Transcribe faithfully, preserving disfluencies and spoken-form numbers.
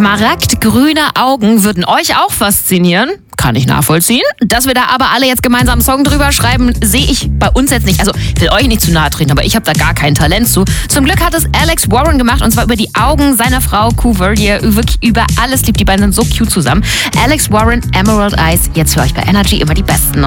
Smaragdgrüne Augen würden euch auch faszinieren. Kann ich nachvollziehen. Dass wir da aber alle jetzt gemeinsam einen Song drüber schreiben, sehe ich bei uns jetzt nicht. Also, ich will euch nicht zu nahe treten, aber ich habe da gar kein Talent zu. Zum Glück hat es Alex Warren gemacht, und zwar über die Augen seiner Frau Coover, die er wirklich über alles liebt. Die beiden sind so cute zusammen. Alex Warren, Emerald Eyes. Jetzt für euch bei Energy immer die besten.